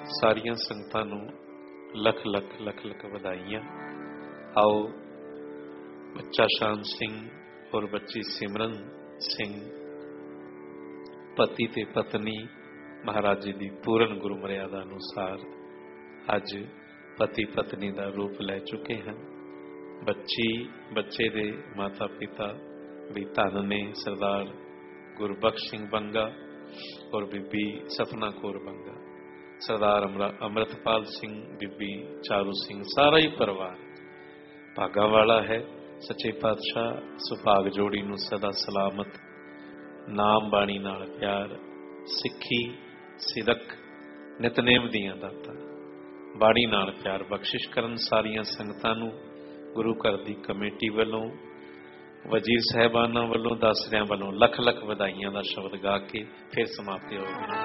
ਸਾਰੀਆਂ ਸੰਗਤਾਂ ਨੂੰ ਲੱਖ ਲੱਖ ਲੱਖ ਲੱਖ ਵਧਾਈਆਂ। ਆਓ ਬੱਚਾ ਸ਼ਾਮ ਸਿੰਘ ਔਰ ਬੱਚੀ ਸਿਮਰਨ ਸਿੰਘ ਪਤੀ ਤੇ ਪਤਨੀ ਮਹਾਰਾਜ ਜੀ ਦੀ ਪੂਰਨ ਗੁਰੂ ਮਰਿਆਦਾ ਅਨੁਸਾਰ ਅੱਜ ਪਤੀ ਪਤਨੀ ਦਾ ਰੂਪ ਲੈ ਚੁੱਕੇ ਹਨ। ਬੱਚੇ ਦੇ ਮਾਤਾ ਪਿਤਾ ਵੀ ਧੰਨ ਨੇ, ਸਰਦਾਰ ਗੁਰਬਖਸ਼ ਸਿੰਘ ਬੰਗਾ ਔਰ ਬੀਬੀ ਸਪਨਾ ਕੌਰ ਬੰਗਾ, ਸਰਦਾਰ ਅੰਮ੍ਰਿਤਪਾਲ ਸਿੰਘ, ਬੀਬੀ ਚਾਰੂ ਸਿੰਘ, ਸਾਰਾ ਹੀ ਪਰਿਵਾਰ ਭਾਗਾਂ ਵਾਲਾ ਹੈ। ਸੱਚੇ ਪਾਤਸ਼ਾਹ ਸੁਭਾਗ ਜੋੜੀ ਨੂੰ ਸਦਾ ਸਲਾਮਤ, ਨਾਮ ਬਾਣੀ ਨਾਲ ਪਿਆਰ, ਸਿੱਖੀ ਸਿਦਕ ਨਿਤਨੇਮ ਦੀਆਂ ਦਾਤਾਂ, ਬਾਣੀ ਨਾਲ ਪਿਆਰ ਬਖਸ਼ਿਸ਼ ਕਰਨ। ਸਾਰੀਆਂ ਸੰਗਤਾਂ ਨੂੰ ਗੁਰੂ ਘਰ ਦੀ ਕਮੇਟੀ ਵੱਲੋਂ, ਵਜ਼ੀਰ ਸਾਹਿਬਾਨਾਂ ਵੱਲੋਂ, ਦਾਸਰਿਆਂ ਵੱਲੋਂ ਲੱਖ ਲੱਖ ਵਧਾਈਆਂ ਦਾ ਸ਼ਬਦ ਗਾ ਕੇ ਫਿਰ ਸਮਾਪਤੀ ਹੋਵੇਗੀ।